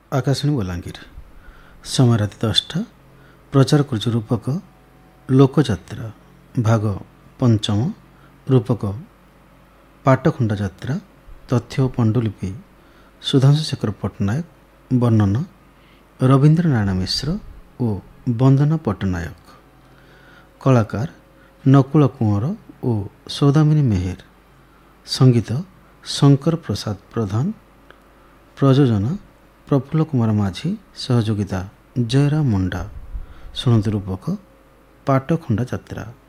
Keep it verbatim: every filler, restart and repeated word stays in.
ଆକାଶବାଣୀ ବଲାଙ୍ଗୀର। ସମୟ ରାତି ଦଶଟା। ପ୍ରଚାର କରୁଛି ରୂପକ ଲୋକଯାତ୍ରା ଭାଗ ପଞ୍ଚମ। ରୂପକ ପାଟଖଣ୍ଡା ଯାତ୍ରା। ତଥ୍ୟ ଓ ପଣ୍ଡୁଲିପି ସୁଧାଂଶୁ ଶେଖର ପଟ୍ଟନାୟକ। ବର୍ଣ୍ଣନ ରବୀନ୍ଦ୍ର ନାରାୟଣ ମିଶ୍ର ଓ ବନ୍ଦନା ପଟ୍ଟନାୟକ। କଳାକାର ନକୁଳ କୁଅଁର ଓ ସୌଦାମିନୀ ମେହେର। ସଙ୍ଗୀତ ଶଙ୍କର ପ୍ରସାଦ ପ୍ରଧାନ। ପ୍ରଯୋଜନା ପ୍ରଫୁଲ୍ଲ କୁମାର ମାଝୀ। ସହଯୋଗିତା ଜୟରାମ ମୁଣ୍ଡା। ଶୁଣନ୍ତୁ ରୂପକ ପାଟଖଣ୍ଡା ଯାତ୍ରା।